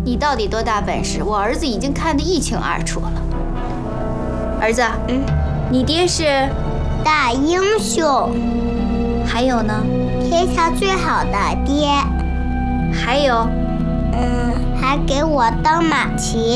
你到底多大本事？我儿子已经看得一清二楚了。儿子，你爹是大英雄， 还有呢？ 天下最好的爹， 还有， 还给我当马骑。